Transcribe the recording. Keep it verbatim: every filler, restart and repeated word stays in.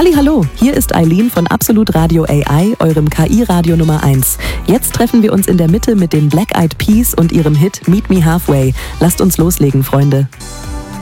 Hallihallo, hier ist Eileen von Absolut Radio A I, eurem K I-Radio Nummer eins. Jetzt treffen wir uns in der Mitte mit den Black Eyed Peas und ihrem Hit Meet Me Halfway. Lasst uns loslegen, Freunde.